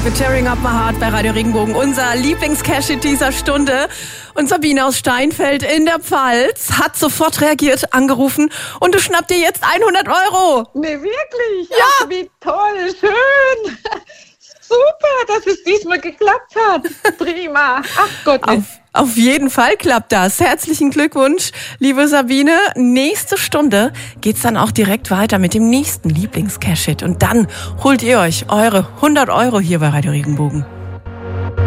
mit Tearing Up My Heart bei Radio Regenbogen. Unser Lieblings-Cash-Hit dieser Stunde. Und Sabine aus Steinfeld in der Pfalz hat sofort reagiert, angerufen und du schnappst dir jetzt 100 Euro. Nee, wirklich? Ja. Ach, wie toll, schön. Super, dass es diesmal geklappt hat. Prima. Ach Gott. Auf jeden Fall klappt das. Herzlichen Glückwunsch, liebe Sabine. Nächste Stunde geht's dann auch direkt weiter mit dem nächsten Lieblings-Cash-Hit. Und dann holt ihr euch eure 100 Euro hier bei Radio Regenbogen.